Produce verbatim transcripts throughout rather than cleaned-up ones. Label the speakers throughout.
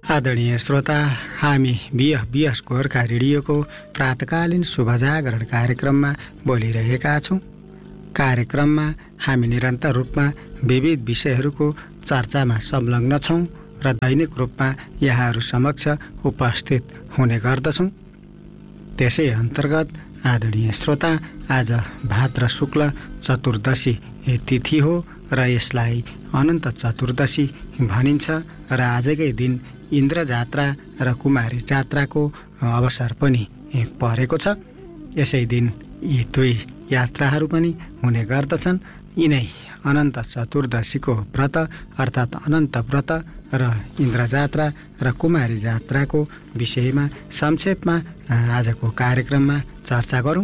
Speaker 1: आदरणीय श्रोता, हामी बिएफ बिएस गोर्खा रेडियोको प्रातकालीन शुभजागरण कार्यक्रममा बोलिरहेका छौँ। कार्यक्रममा हामी निरन्तर रूपमा विविध विषयहरूको चर्चामा संलग्न छौँ र दैनिक रूपमा यहाँहरू समक्ष उपस्थित हुने गर्दछौँ। त्यसै अन्तर्गत आदरणीय श्रोता, आज भाद्र शुक्ल चतुर्दशी तिथि हो र यसलाई अनन्त चतुर्दशी भनिन्छ र आजकै दिन इन्द्र जात्रा र कुमारी जात्राको अवसर पनि परेको छ। यसै दिन यी दुई यात्राहरू पनि हुने गर्दछन्। यिनै अनन्त चतुर्दशीको व्रत अर्थात् अनन्त व्रत र इन्द्र जात्रा र कुमारी जात्राको विषयमा संक्षेपमा आजको कार्यक्रममा चर्चा गरौँ।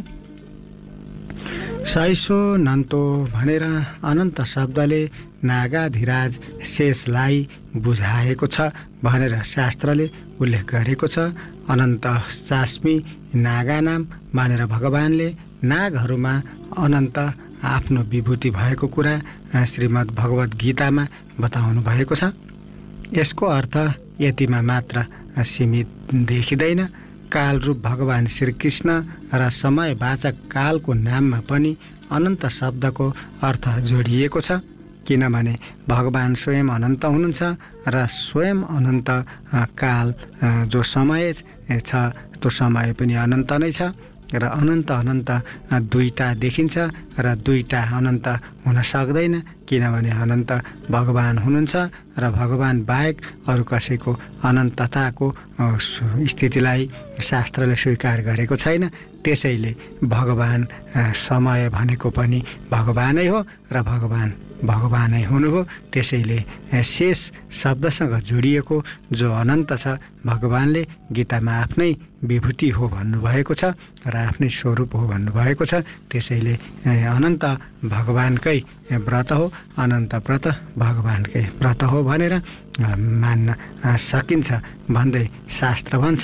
Speaker 1: सैसो नन्तो भनेर अनन्त शब्दले नागाधिराज शेषलाई बुझाएको छ भनेर शास्त्रले उल्लेख गरेको छ। अनन्त चास्मी नागा नाम मानेर भगवानले नागहरूमा अनन्त आफ्नो विभूति भएको कुरा श्रीमद् भगवद् गीतामा बताउनु भएको छ। यसको अर्थ यतिमा मात्र सीमित देखिँदैन। कालरूप भगवान श्रीकृष्ण र समयवाचक कालको नाममा पनि अनन्त शब्दको अर्थ जोडिएको छ, किनभने भगवान स्वयं अनन्त हुनुहुन्छ र स्वयं अनन्त काल जो समय छ त्यो समय पनि अनन्त नै छ र अनन्त अनन्त दुईटा देखिन्छ र दुईटा अनन्त हुन सक्दैन, किनभने अनन्त भगवान हुनुहुन्छ र भगवान बाहेक अरू कसैको अनन्तताको स्थितिलाई शास्त्रले स्वीकार गरेको छैन। त्यसैले भगवान समय भनेको पनि भगवानै हो र भगवान भगवानै हुनुभयो। त्यसैले शेष शब्दसँग जोडिएको जो अनन्त छ, भगवानले गीतामा आफ्नै विभूति हो भन्नुभएको छ र आफ्नै स्वरूप हो भन्नुभएको छ। त्यसैले अनन्त भगवानकै व्रत हो, अनन्त व्रत भगवानकै व्रत हो भनेर मान्न सकिन्छ भन्दै शास्त्र भन्छ।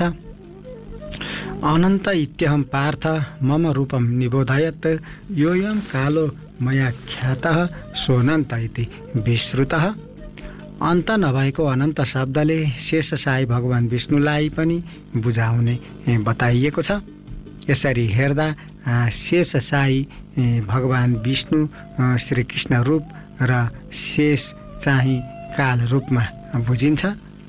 Speaker 1: अनन्त इत्यहं पार्थ मम रूपम निबोधयत् योऽयं कालो मया ख्यातः सोऽनन्त इति विश्रुतः। अन्त नभएको अनन्त शब्दले शेषशायी भगवान विष्णुलाई पनि बुझाउने बताइएको छ। यसरी हेर्दा शेषशायी भगवान विष्णु श्रीकृष्ण रूप र शेष चाहिँ काल रूपमा बुझिन्छ।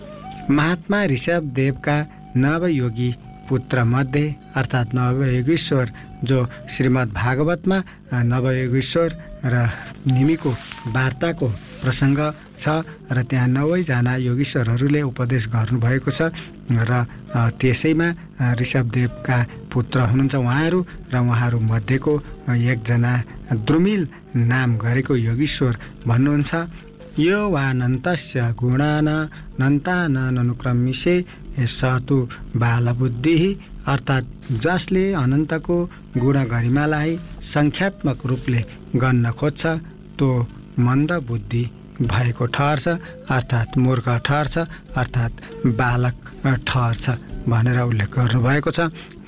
Speaker 1: महात्मा ऋषभदेवका नवयोगी पुत्र मध्ये अर्थात् नवयोगीश्वर जो श्रीमद् भागवतमा नवयोगीश्वर र निमिको वार्ताको प्रसङ्ग छ र त्यहाँ नवैजना योगीश्वरहरूले उपदेश गर्नुभएको छ र त्यसैमा ऋषभदेवका पुत्र हुनुहुन्छ उहाँहरू र उहाँहरू मध्येको एकजना द्रुमिल नाम गरेको योगीश्वर भन्नुहुन्छ। यो वा नन्तस्य गुणान नन्तान अनुक्रमिसे सतु बालबुद्धि, अर्थात् जसले अनन्तको गुण गरिमालाई सङ्ख्यात्मक रूपले गन्न खोज्छ त्यो मन्द बुद्धि भएको ठहर्छ, अर्थात् मूर्ख ठहर्छ, अर्थात् बालक ठहर्छ भनेर उल्लेख गर्नुभएको छ।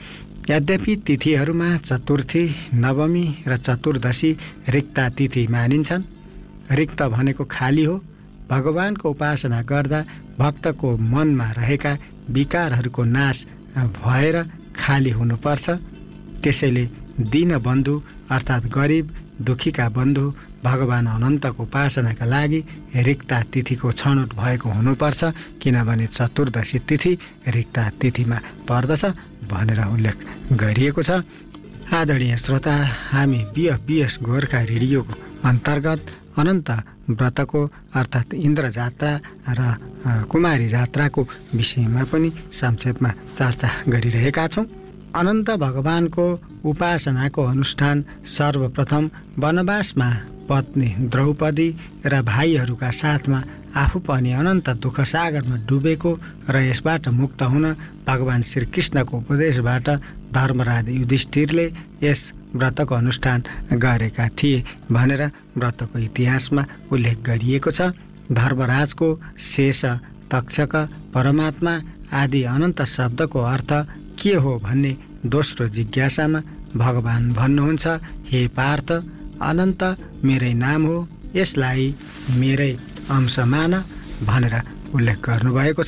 Speaker 1: यद्यपि तिथिहरूमा चतुर्थी, नवमी र चतुर्दशी रिक्ता तिथि मानिन्छन्। रिक्त भनेको खाली हो। भगवानको उपासना गर्दा भक्तको मनमा रहेका विकारहरूको नाश भएर खाली हुनुपर्छ। त्यसैले दीनबन्धु अर्थात् गरिब दुखीका बन्धु भगवान अनन्तको उपासनाका लागि रिक्ता तिथिको छनौट भएको हुनुपर्छ, किनभने चतुर्दशी तिथि रिक्ता तिथिमा पर्दछ भनेर उल्लेख गरिएको छ। आदरणीय श्रोता, हामी बिएफ बिएस गोर्खा रेडियोको अन्तर्गत अनन्त व्रतको अर्थात् इन्द्र जात्रा र कुमारी जात्राको विषयमा पनि संक्षेपमा चर्चा गरिरहेका छौँ। अनन्त भगवानको उपासनाको अनुष्ठान सर्वप्रथम वनवासमा पत्नी द्रौपदी र भाइहरूका साथमा आफू पनि अनन्त दुःख सागरमा डुबेको र यसबाट मुक्त हुन भगवान श्रीकृष्णको उपदेशबाट धर्मराज युधिष्ठिरले यस व्रतको अनुष्ठान गरेका थिए भनेर व्रतको इतिहासमा उल्लेख गरिएको छ। धर्मराजको शेष, तक्षक, परमात्मा आदि अनन्त शब्दको अर्थ के हो भन्ने दोस्रो जिज्ञासामा भगवान भन्नुहुन्छ, हे पार्थ, अनन्त मेरै नाम हो, यसलाई मेरै अंश मान भनेर उल्लेख गर्नुभएको छ।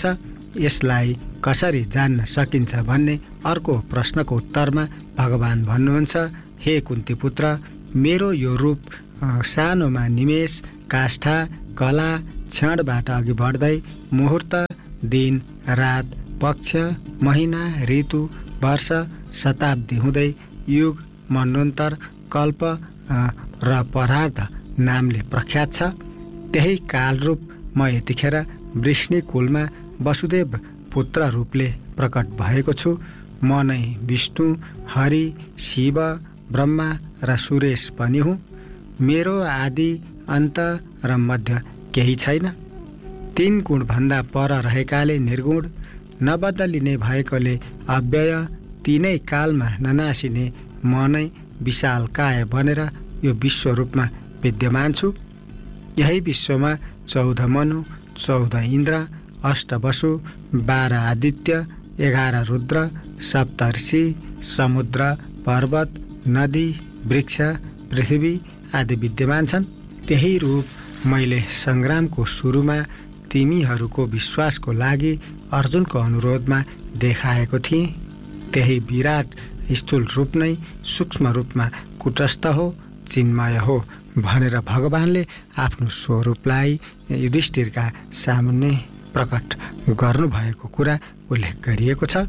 Speaker 1: यसलाई कसरी जान्न सकिन्छ भन्ने अर्को प्रश्नको उत्तरमा भगवान भन्नुहुन्छ, हे कुन्ती पुत्र, मेरो यो रूप सानोमा निमेष, काष्ठा, कला, क्षणबाट अघि बढ्दै मुहुर्त, दिन, रात, पक्ष, महिना, ऋतु, वर्ष, शताब्दी हुँदै युग, मन्वन्तर, कल्प र परार्ध नामले प्रख्यात छ। त्यही कालरूप म यतिखेर वृष्णि कुलमा वसुदेव पुत्र रूपले प्रकट भएको छु। म नै विष्णु, हरि, शिव, ब्रह्मा र सुरेश पनि हुँ। मेरो आदि, अन्त र मध्य केही छैन। तीन गुणभन्दा पर रहेकाले निर्गुण, नबदलिने भएकोले अव्यय, तीनै कालमा ननासिने म नै विशाल काय बनेर यो विश्वरूपमा विद्यमान छु। यही विश्वमा चौध मनु, चौध इन्द्र, अष्ट वसु, बाह्र आदित्य, एघार रुद्र, सप्तर्षि, समुद्र, पर्वत, नदी, वृक्ष, पृथ्वी आदि विद्यमान छन्। त्यही रूप मैले सङ्ग्रामको सुरुमा तिमीहरूको विश्वासको लागि अर्जुनको अनुरोधमा देखाएको थिएँ। त्यही विराट स्थूल रूप नै सूक्ष्म रूपमा कुटस्थ हो, चिन्मय हो भनेर भगवानले आफ्नो स्वरूपलाई युधिष्ठिरका सामुन्ने प्रकट गर्नुभएको कुरा उल्लेख गरिएको छ।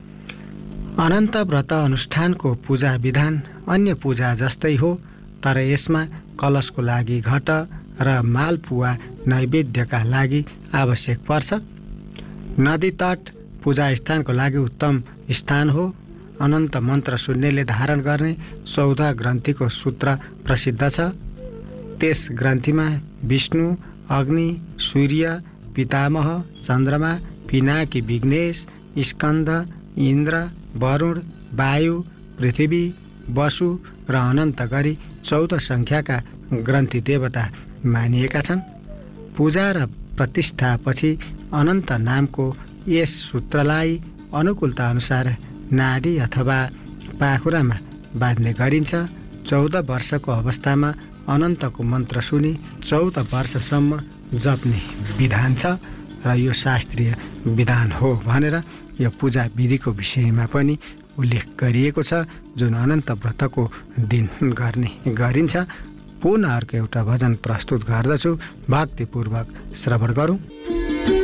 Speaker 1: अनन्त व्रत अनुष्ठानको पूजा विधान अन्य पूजा जस्तै हो, तर यसमा कलशको लागि घट र मालपुवा नैवेद्यका लागि आवश्यक पर्छ। नदी तट पूजा स्थानको लागि उत्तम स्थान हो। अनन्त मन्त्र सुन्नेले धारण गर्ने चौध ग्रन्थीको सूत्र प्रसिद्ध छ। त्यस ग्रन्थीमा विष्णु, अग्नि, सूर्य, पितामह, चन्द्रमा, पिनाकी विघ्नेश, स्कन्द, इन्द्र, वरुण, वायु, पृथ्वी, वसु र अनन्त गरी चौध सङ्ख्याका ग्रन्थी देवता मानिएका छन्। पूजा र प्रतिष्ठापछि अनन्त नामको यस सूत्रलाई अनुकूलता अनुसार नाडी अथवा पाखुरामा बाँध्ने गरिन्छ। चौध वर्षको अवस्थामा अनन्तको मन्त्र सुनि चौध वर्षसम्म जप्ने विधान छ र यो शास्त्रीय विधान हो भनेर यो पूजा विधिको विषयमा पनि उल्लेख गरिएको छ, जुन अनन्त व्रतको दिन गर्ने गरिन्छ। पुनः अर्को एउटा भजन प्रस्तुत गर्दछु, भक्तिपूर्वक श्रवण गरौँ।